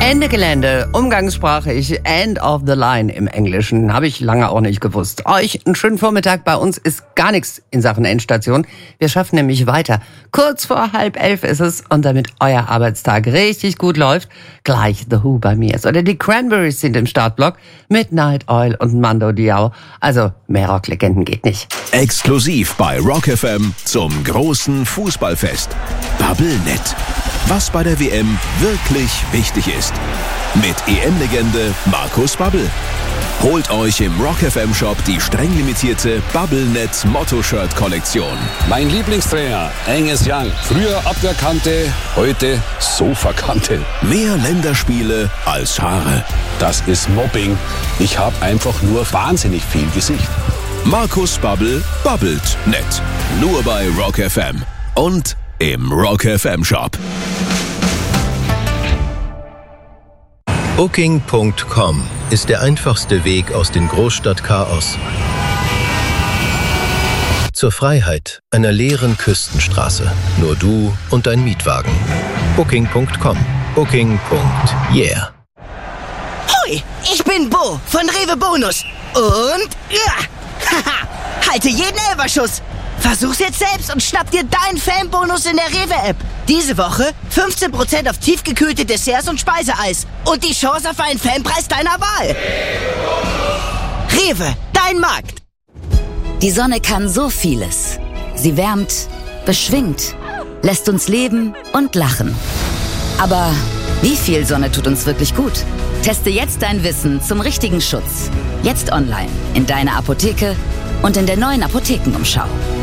Ende Gelände, umgangssprachlich End of the Line im Englischen, habe ich lange auch nicht gewusst. Euch einen schönen Vormittag, bei uns ist gar nichts in Sachen Endstation. Wir schaffen nämlich weiter. Kurz vor 10:30 ist es und damit euer Arbeitstag richtig gut läuft, gleich The Who bei mir ist. Oder die Cranberries sind im Startblock mit Night Oil und Mando Diao. Also mehr Rocklegenden geht nicht. Exklusiv bei Rock FM zum großen Fußballfest. Bubblenet. Was bei der WM wirklich wichtig ist. Mit EM-Legende Markus Babbel. Holt euch im Rock FM Shop die streng limitierte Bubblenet Motto-Shirt-Kollektion. Mein Lieblingstrainer, Angus Young. Früher Abwehrkante, heute Sofakante. Mehr Länderspiele als Haare. Das ist Mobbing. Ich habe einfach nur wahnsinnig viel Gesicht. Markus Babbel babbelt nett. Nur bei Rock FM. Und im Rock FM Shop. Booking.com ist der einfachste Weg aus dem Großstadtchaos zur Freiheit einer leeren Küstenstraße. Nur du und dein Mietwagen. Booking.com. Booking.yeah. Hoi, ich bin Bo von Rewe Bonus. Und haha, halte jeden Elferschuss. Versuch's jetzt selbst und schnapp dir deinen Fanbonus in der Rewe-App. Diese Woche 15% auf tiefgekühlte Desserts und Speiseeis. Und die Chance auf einen Fanpreis deiner Wahl. Rewe, dein Markt. Die Sonne kann so vieles. Sie wärmt, beschwingt, lässt uns leben und lachen. Aber wie viel Sonne tut uns wirklich gut? Teste jetzt dein Wissen zum richtigen Schutz. Jetzt online, in deiner Apotheke und in der neuen Apothekenumschau.